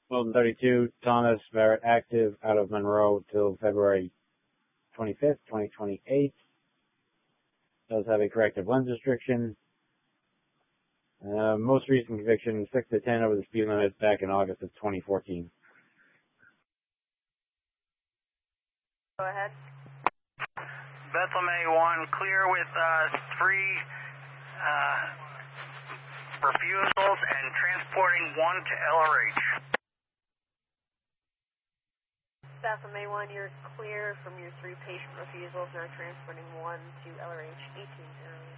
Wilton 32, Thomas Barrett active out of Monroe till February 25th, 2028. Does have a corrective lens restriction. Most recent conviction, 6 to 10 over the speed limit back in August of 2014. Go ahead. Bethel May 1, clear with 3 refusals and transporting 1 to LRH. Bethel May 1, you're clear from your 3 patient refusals and are transporting 1 to LRH 1800.